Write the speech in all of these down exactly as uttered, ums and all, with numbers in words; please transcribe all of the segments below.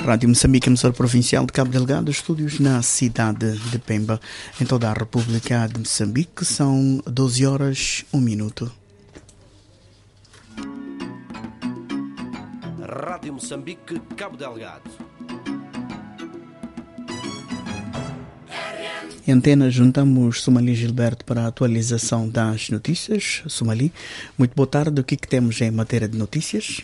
Rádio Moçambique, emissora provincial de Cabo Delgado, estúdios na cidade de Pemba, em toda a República de Moçambique. São doze horas, um minuto. Rádio Moçambique, Cabo Delgado. Em antena, juntamos Somali Gilberto para a atualização das notícias. Somali, muito boa tarde. O que, que temos em matéria de notícias?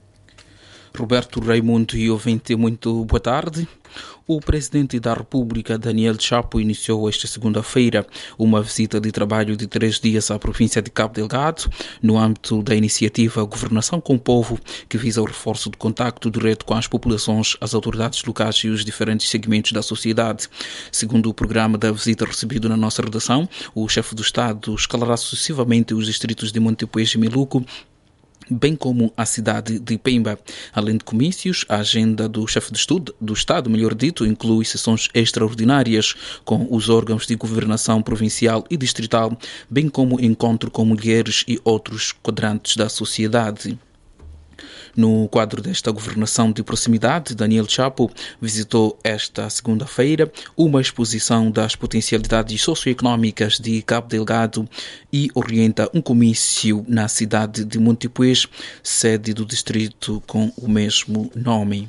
Roberto Raimundo e ouvinte, muito boa tarde. O Presidente da República, Daniel Chapo, iniciou esta segunda-feira uma visita de trabalho de três dias à província de Cabo Delgado, no âmbito da iniciativa Governação com o Povo, que visa o reforço do contacto direto com as populações, as autoridades locais e os diferentes segmentos da sociedade. Segundo o programa da visita recebido na nossa redação, o chefe do Estado escalará sucessivamente os distritos de Montepuez e Meluco, bem como a cidade de Pemba. Além de comícios, a agenda do chefe de estudo, do Estado, melhor dito, inclui sessões extraordinárias com os órgãos de governação provincial e distrital, bem como encontro com mulheres e outros quadrantes da sociedade. No quadro desta governação de proximidade, Daniel Chapo visitou esta segunda-feira uma exposição das potencialidades socioeconómicas de Cabo Delgado e orienta um comício na cidade de Montepuez, sede do distrito com o mesmo nome.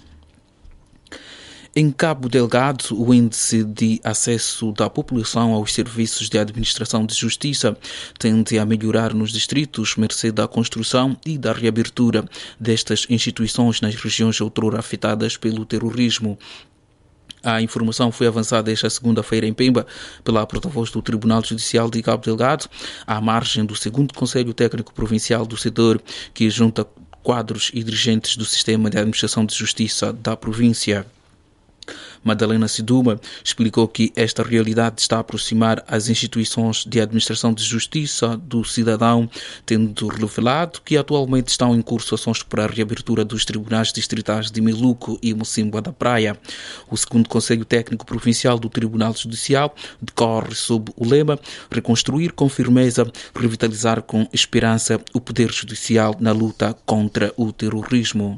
Em Cabo Delgado, o índice de acesso da população aos serviços de administração de justiça tende a melhorar nos distritos, mercê da construção e da reabertura destas instituições nas regiões outrora afetadas pelo terrorismo. A informação foi avançada esta segunda-feira em Pemba pela porta-voz do Tribunal Judicial de Cabo Delgado, à margem do segundo Conselho Técnico Provincial do setor, que junta quadros e dirigentes do sistema de administração de justiça da província. Madalena Siduma explicou que esta realidade está a aproximar as instituições de administração de justiça do cidadão, tendo revelado que atualmente estão em curso ações para a reabertura dos tribunais distritais de Meluco e Mocimboa da Praia. O segundo Conselho Técnico Provincial do Tribunal Judicial decorre sob o lema reconstruir com firmeza, revitalizar com esperança o poder judicial na luta contra o terrorismo.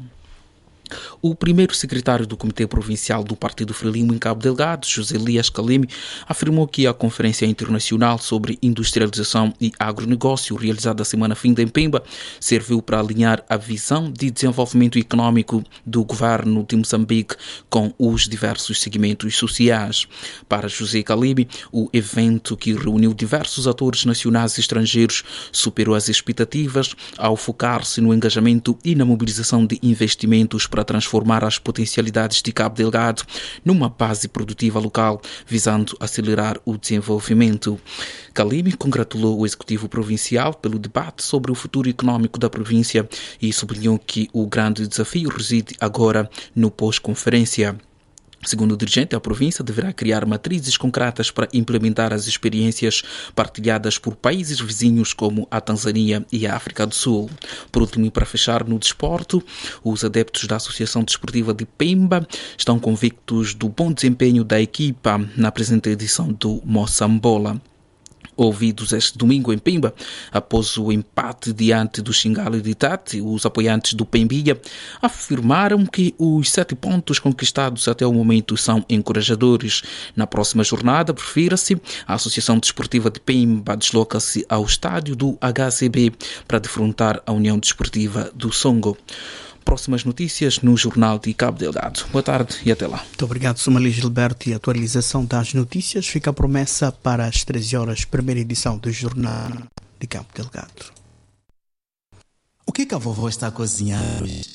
O primeiro secretário do Comitê Provincial do Partido Frelimo em Cabo Delgado, José Elias Calimi, afirmou que a Conferência Internacional sobre Industrialização e Agronegócio, realizada a semana finda em Pemba, serviu para alinhar a visão de desenvolvimento econômico do governo de Moçambique com os diversos segmentos sociais. Para José Calimi, o evento, que reuniu diversos atores nacionais e estrangeiros, superou as expectativas ao focar-se no engajamento e na mobilização de investimentos para transformar as potencialidades de Cabo Delgado numa base produtiva local, visando acelerar o desenvolvimento. Calimi congratulou o Executivo Provincial pelo debate sobre o futuro econômico da província e sublinhou que o grande desafio reside agora no pós-conferência. Segundo o dirigente, a província deverá criar matrizes concretas para implementar as experiências partilhadas por países vizinhos como a Tanzânia e a África do Sul. Por último, e para fechar no desporto, os adeptos da Associação Desportiva de Pemba estão convictos do bom desempenho da equipa na presente edição do Moçambola. Ouvidos este domingo em Pemba, após o empate diante do Xingale de Tati, os apoiantes do Pembilha afirmaram que os sete pontos conquistados até o momento são encorajadores. Na próxima jornada, prefira-se, a Associação Desportiva de Pemba desloca-se ao estádio do H C B para defrontar a União Desportiva do Songo. Próximas notícias no Jornal de Cabo Delgado. Boa tarde e até lá. Muito obrigado, Somali Gilberto. E a atualização das notícias fica a promessa para as treze horas, primeira edição do Jornal de Cabo Delgado. O que que a vovó está a cozinhar hoje?